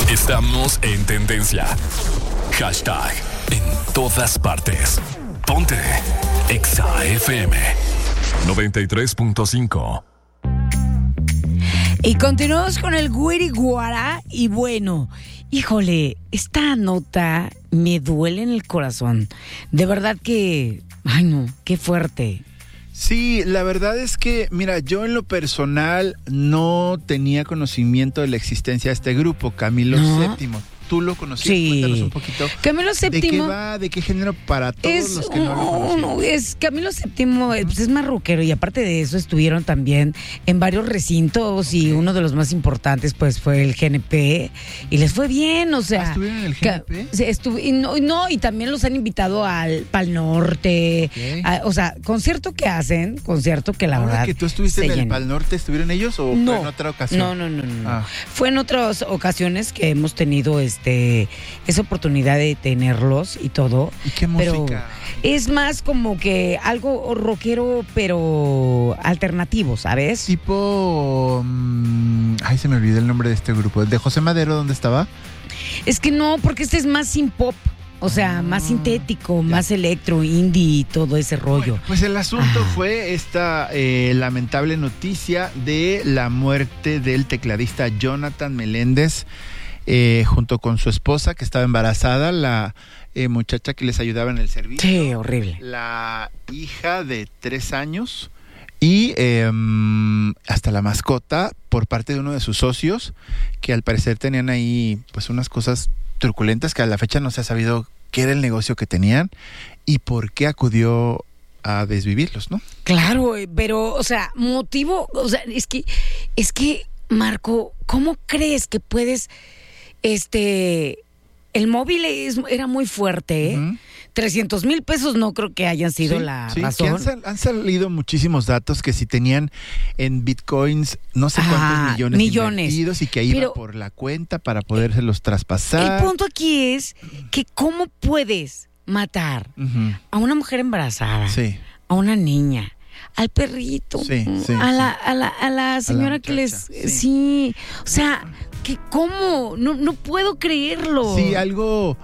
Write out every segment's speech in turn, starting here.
Estamos en tendencia. Hashtag en todas partes. Ponte Exa FM 93.5. Y continuamos con el guiriguara. Y bueno, híjole, esta nota me duele en el corazón. De verdad que, ay no, qué fuerte. Sí, la verdad es que, mira, yo en lo personal no tenía conocimiento de la existencia de este grupo, Camilo VII. ¿Tú lo conocías? Sí. Cuéntanos un poquito. Camilo VII. ¿De qué va? ¿De qué género para todos los que no lo conocían? No, es Camilo VII, pues es más rockero, y aparte de eso estuvieron también en varios recintos, y uno de los más importantes pues fue el GNP, y les fue bien, o sea. ¿Estuvieron en el GNP? Y también los han invitado al Pal Norte, Okay. O sea, concierto que hacen, concierto que la ¿Ahora verdad que tú estuviste en el llena. Pal Norte, estuvieron ellos o No. fue en otra ocasión? No. Ah. Fue en otras ocasiones que hemos tenido esa oportunidad de tenerlos y todo. ¿Y qué Pero música? es más como que algo rockero, pero alternativo, ¿sabes? Tipo... ay, se me olvidó el nombre de este grupo. ¿De José Madero dónde estaba? Es que no, porque este es más sin pop. O sea, más sintético, más electro, indie y todo ese rollo. Bueno, pues el asunto fue esta lamentable noticia de la muerte del tecladista Jonathan Meléndez, junto con su esposa, que estaba embarazada, la muchacha que les ayudaba en el servicio. Sí, horrible. La hija de 3 años y hasta la mascota por parte de uno de sus socios, que al parecer tenían ahí pues unas cosas truculentas que a la fecha no se ha sabido qué era el negocio que tenían y por qué acudió a desvivirlos, ¿no? Claro, pero, o sea, motivo, o sea, es que, Marco, ¿cómo crees que puedes, el móvil era muy fuerte, ¿eh? Uh-huh. 300,000 pesos no creo que hayan sido la razón. Que han salido muchísimos datos que si tenían en bitcoins no sé cuántos millones invertidos y que ahí iba por la cuenta para podérselos traspasar. El punto aquí es que cómo puedes matar a una mujer embarazada, a una niña, al perrito, a la señora que les... Sí, o sea, que cómo, no puedo creerlo. Sí, algo...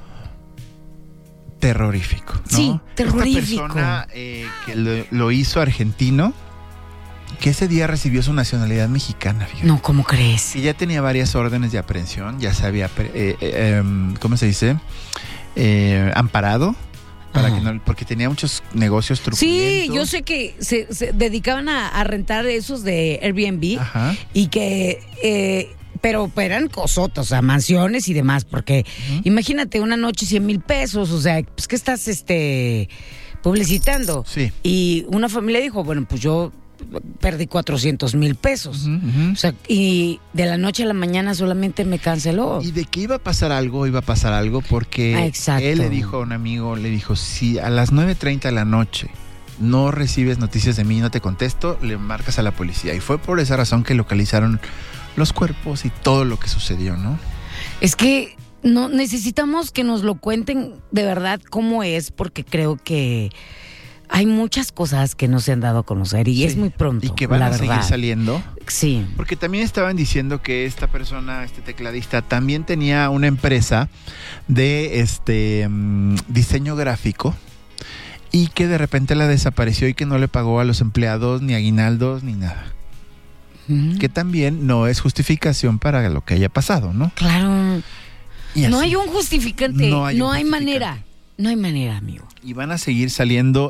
terrorífico, ¿no? Sí, terrorífico. Esta persona que lo hizo argentino, que ese día recibió su nacionalidad mexicana, fíjate. No, ¿cómo crees? Y ya tenía varias órdenes de aprehensión, ya se había, ¿cómo se dice? Amparado, para que no, porque tenía muchos negocios truculentos. Sí, yo sé que se dedicaban a rentar esos de Airbnb. Ajá. Y que... pero eran cosotas, o sea, mansiones y demás, porque imagínate una noche 100,000 pesos, o sea, pues ¿qué estás publicitando? Sí. Y una familia dijo, bueno, pues yo perdí 400,000 pesos. O sea, y de la noche a la mañana solamente me canceló. Y de que iba a pasar algo porque él le dijo a un amigo, le dijo, si a las 9:30 de la noche no recibes noticias de mí y no te contesto, le marcas a la policía. Y fue por esa razón que localizaron los cuerpos y todo lo que sucedió, ¿no? Es que no necesitamos que nos lo cuenten de verdad cómo es, porque creo que hay muchas cosas que no se han dado a conocer y es muy pronto. Y que van a seguir saliendo. Sí. Porque también estaban diciendo que esta persona, este tecladista, también tenía una empresa de diseño gráfico y que de repente la desapareció y que no le pagó a los empleados ni aguinaldos ni nada. Que también no es justificación para lo que haya pasado, ¿no? Claro. No hay un justificante. No hay manera. No hay manera, amigo. Y van a seguir saliendo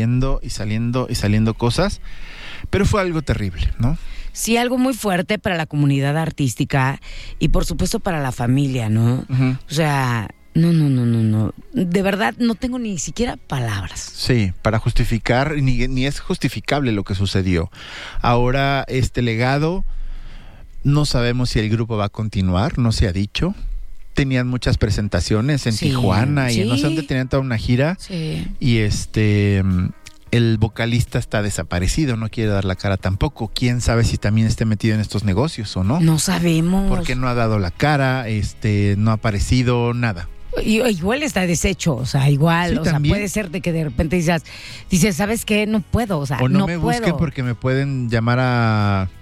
cosas, pero fue algo terrible, ¿no? Sí, algo muy fuerte para la comunidad artística y por supuesto para la familia, ¿no? O sea, no. De verdad, no tengo ni siquiera palabras. Sí, para justificar, ni es justificable lo que sucedió. Ahora, este legado, no sabemos si el grupo va a continuar, no se ha dicho. Tenían muchas presentaciones en Tijuana y no sé dónde tenían toda una gira. Sí. Y el vocalista está desaparecido, no quiere dar la cara tampoco. ¿Quién sabe si también esté metido en estos negocios o no? No sabemos. Porque no ha dado la cara, no ha aparecido, nada. Igual está deshecho, o sea, igual, o ¿también? sea, puede ser de que de repente dices, ¿sabes qué? No puedo, o sea, o no me busquen porque me pueden llamar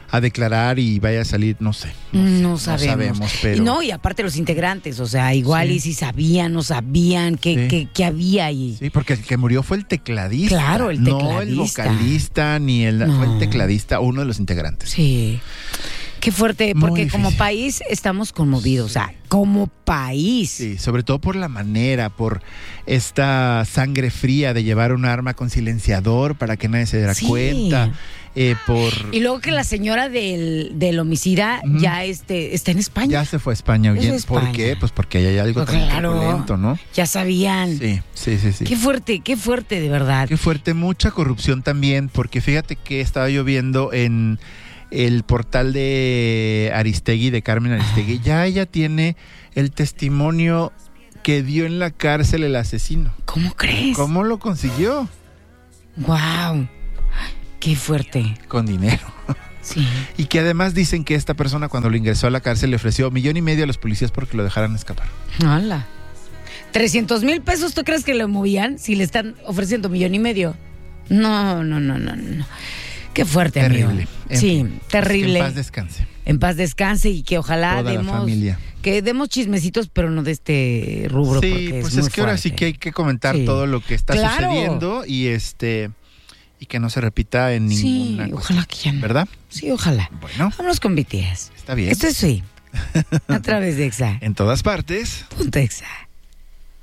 a declarar y vaya a salir, no sabemos, pero... No, y aparte los integrantes, o sea, igual y si sabían, no sabían qué había ahí. Sí, porque el que murió fue el tecladista. Claro, el tecladista. No el vocalista, fue el tecladista, uno de los integrantes. Sí. Qué fuerte, porque como país estamos conmovidos, o sea, como país. Sí, sobre todo por la manera, por esta sangre fría de llevar un arma con silenciador para que nadie se diera cuenta. Y luego que la señora del homicida ya está en España. Ya se fue a España. ¿Por qué? Pues porque hay algo tan violento, ¿no? Ya sabían. Sí. Qué fuerte, de verdad. Qué fuerte, mucha corrupción también, porque fíjate que estaba yo viendo en el portal de Aristegui, de Carmen Aristegui, ya ella tiene el testimonio que dio en la cárcel el asesino. ¿Cómo crees? ¿Cómo lo consiguió? ¡Wow! ¡Qué fuerte! Con dinero. Sí. Y que además dicen que esta persona cuando lo ingresó a la cárcel le ofreció $1.5 million a los policías porque lo dejaran escapar. ¡Hala! 300,000 pesos, ¿tú crees que le movían si le están ofreciendo $1.5 million? No. Qué fuerte, terrible, amigo. Sí, terrible. Que en paz descanse. En paz descanse y que ojalá toda la familia. Que demos chismecitos, pero no de este rubro. Sí, porque pues es que ahora sí que hay que comentar todo lo que está sucediendo y que no se repita en ninguna cosa. Ojalá que ya no. ¿Verdad? Sí, ojalá. Bueno. Vámonos con BTS. Está bien. Esto es sí. A través de Exa. En todas partes. Punto Exa.